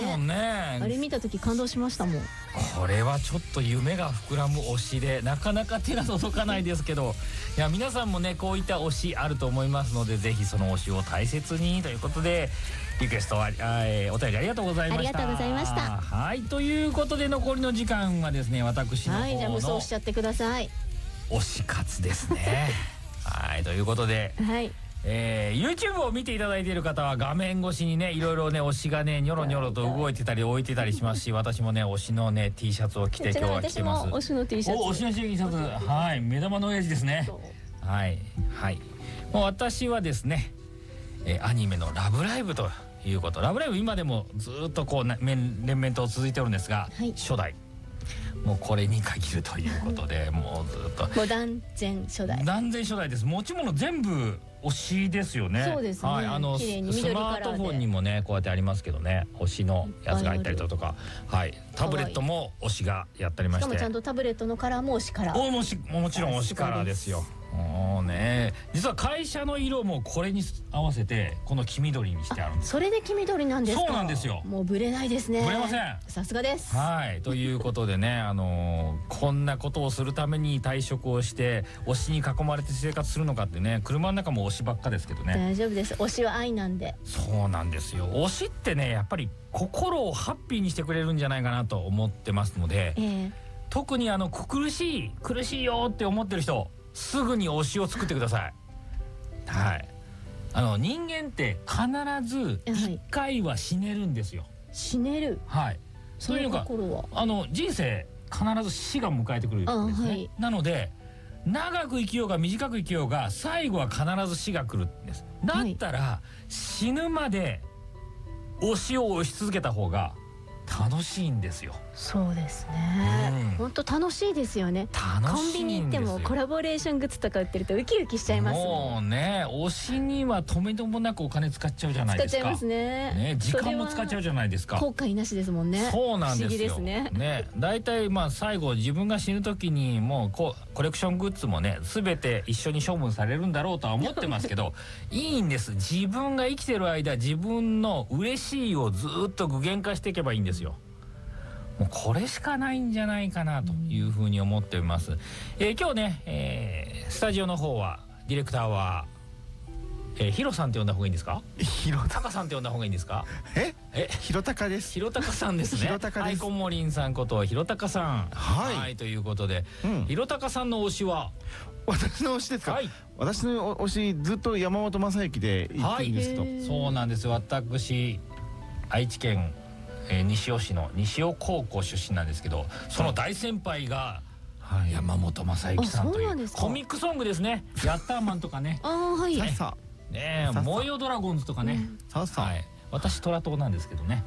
もんね。 あれ見た時感動しましたもん。 これはちょっと夢が膨らむ推しで、なかなか手が届かないですけど、いや皆さんもねこういった推しあると思いますので、ぜひその推しを大切にということで、リクエストはお便りありがとうございました。 ありがとうございました。 はい、ということで残りの時間はですね、私の方の、 はい、じゃあ無双しちゃってください。 推し活ですね。はい、ということで、 はい、 YouTube を見ていただいている方は画面越しにねいろいろね推しがねニョロニョロと動いてたり置いてたりしますし、私もね推しのね T シャツを着て今日は着てます。 私も推しの T シャツ。 推しの T シャツ、はい、目玉の親父ですね。はいはい、もう私はですね、アニメのラブライブということ、ラブライブ今でもずっとこう連綿と続いておるんですが、 はい、 初代もうこれに限るということで、もうずっともう断然初代、 断然初代です。持ち物全部推しですよね。 そうですね。 はい、 綺麗にス緑カラーでマートフォンにもねこうやってありますけどね、推しのやつが入ったりだとか、はい、タブレットも推しがやってありまして、 しかもちゃんとタブレットのカラーも推しカラー。 もちろん推しカラーですよ。もうね、実は会社の色もこれに合わせてこの黄緑にしてあるんです。 それで黄緑なんですか。 そうなんですよ。 もうブレないですね。 ブレません。 さすがです。 はい、ということでね、こんなことをするために退職をして推しに囲まれて生活するのかってね、車の中も推しばっかですけどね。 大丈夫です。推しは愛なんで。そうなんですよ。推しってねやっぱり心をハッピーにしてくれるんじゃないかなと思ってますので、特に苦しいよって思ってる人、すぐに推しを作ってください。はい、人間って必ず1回は死ねるんですよ。 死ねる。 はい。 その心は人生必ず死が迎えてくるんですね。なので長く生きようが短く生きようが最後は必ず死が来るんです。だったら死ぬまで推しを推し続けた方が楽しいんですよ。 そうですね。本当楽しいですよね。コンビニ行ってもコラボレーショングッズとか売ってるとウキウキしちゃいますもん。 もうね、推しにはとめどもなくお金使っちゃうじゃないですか。 使っちゃいますね。 時間も使っちゃうじゃないですか。 後悔なしですもんね。 そうなんですよ。 不思議ですね。 だいたい最後自分が死ぬ時にもうコレクショングッズもね全て一緒に処分されるんだろうとは思ってますけどいいんです。自分が生きてる間自分の嬉しいをずっと具現化していけばいいんですよ。もうこれしかないんじゃないかなというふうに思っています。今日ね、スタジオの方はディレクターは、ヒロさんって呼んだ方がいいんですか？ヒロタカさんって呼んだ方がいいんですか？ ヒロタカです。 ヒロタカさんですね。 ヒロタカです。 はい、コモリンさんことヒロタカさん。 はい、 ということで、ヒロタカさんの推しは？ 私の推しですか？私の推しずっと山本昌之で言っていいんですと。 そうなんです。私愛知県西尾市の西尾高校出身なんですけど、その大先輩が山本昌之さんというコミックソングですね。ヤッターマンとかね、ね、燃えよドラゴンズとかね。私トラ党なんですけどね。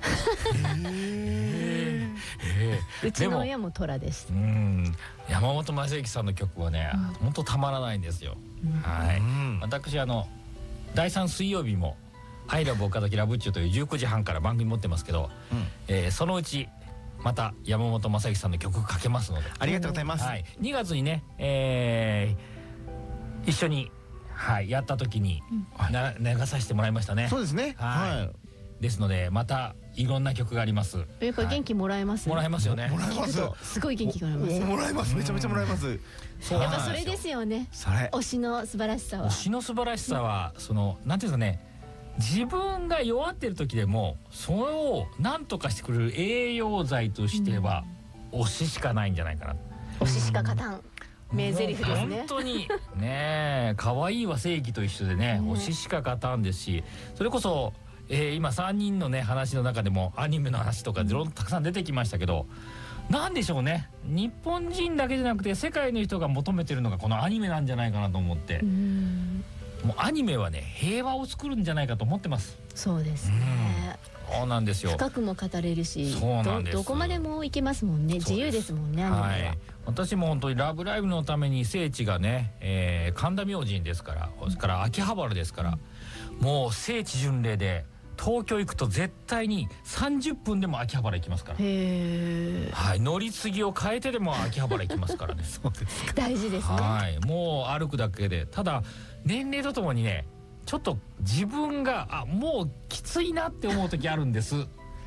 うちの親もトラです。 山本昌之さんの曲はね本当たまらないんですよ。はい、私第3水曜日もアイラブ岡崎ラブッチュという19時半から番組持ってますけど、そのうちまた山本昌之さんの曲かけますので。 ありがとうございます。 2月にね、一緒にやった時に流させてもらいましたね。 そうですね。 ですのでまたいろんな曲があります。 やっぱ元気もらえます。 もらえますよね。 もらえます。 すごい元気がもらえます。 もらえます。めちゃめちゃもらえます。 やっぱそれですよね。推しの素晴らしさは。 推しの素晴らしさはなんていうんですかね。自分が弱ってる時でもそれを何とかしてくれる栄養剤としては推ししかないんじゃないかな。 推ししか勝たん名台詞ですね。 本当にね、可愛いは正義と一緒でね、推ししか勝たんですし、それこそ今3人のね話の中でもアニメの話とかたくさん出てきましたけど、なんでしょうね、日本人だけじゃなくて世界の人が求めてるのがこのアニメなんじゃないかなと思って。もうアニメはね平和を作るんじゃないかと思ってます。 そうですね。 そうなんですよ。 深くも語れるし、どこまでも行けますもんね。自由ですもんね。 私も本当にラブライブのために聖地がね、神田明神ですから、それから秋葉原ですから、もう聖地巡礼で東京行くと絶対に30分でも秋葉原行きますから。乗り継ぎを変えてでも秋葉原行きますからね。 そうですか。 大事ですね。 もう歩くだけで。ただ年齢とともにねちょっと自分がもうきついなって思う時あるんです。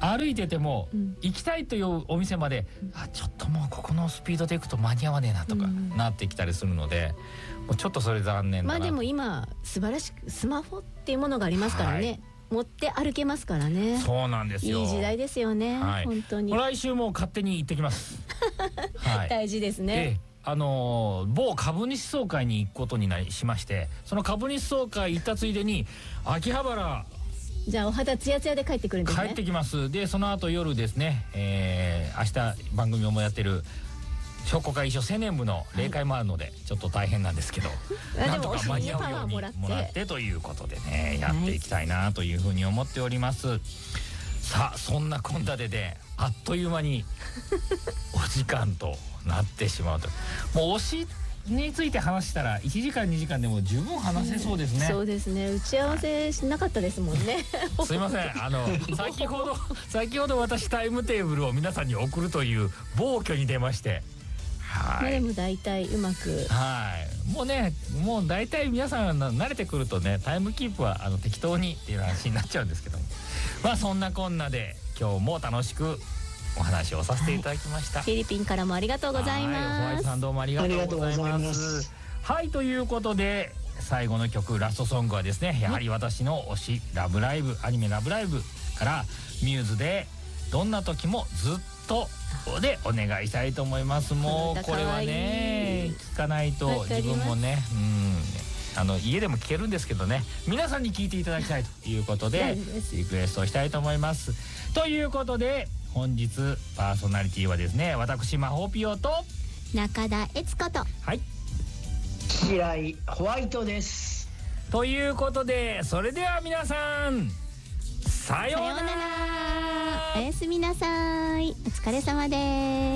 歩いてても、行きたいというお店まで、ちょっともうここのスピードで行くと間に合わねえなとか、なってきたりするので、もうちょっとそれ残念だな。 まあでも今素晴らしくスマホっていうものがありますからね、持って歩けますからね。 そうなんですよ。 いい時代ですよね、本当に。 来週も勝手に行ってきます。 大事ですね。 某株主総会に行くことにしまして、その株主総会行ったついでに秋葉原、 じゃあお肌ツヤツヤで帰ってくるんですね。 帰ってきます。でその後夜ですね、明日番組をもやってる商工会議所青年部の例会もあるので、ちょっと大変なんですけど、なんとか間に合うようにもらってということでね、やっていきたいなというふうに思っております。さあそんなこんなであっという間にお時間となってしまうと。もう推しについて話したら1時間2時間でも十分話せそうですね。 そうですね。打ち合わせしなかったですもんね。 すいません。先ほど私タイムテーブルを皆さんに送るという暴挙に出まして。 でも大体うまく。 もう大体皆さん慣れてくるとね、タイムキープは適当にっていう話になっちゃうんですけども、まあそんなこんなで今日も楽しくお話をさせていただきました。 フィリピンからもありがとうございます。 ホワイトさんどうもありがとうございます。はい、ということで最後の曲、ラストソングはですね、やはり私の推しラブライブ、アニメラブライブからミューズでどんな時もずっとでお願いしたいと思います。もうこれはね聞かないと自分もね、家でも聞けるんですけどね、皆さんに聞いていただきたいということでリクエストをしたいと思います。ということで本日パーソナリティはですね、私マホピオと中田悦子と、 はい、 白井ホワイトです。 ということで、それでは皆さんさようなら。 おやすみなさい。お疲れ様です。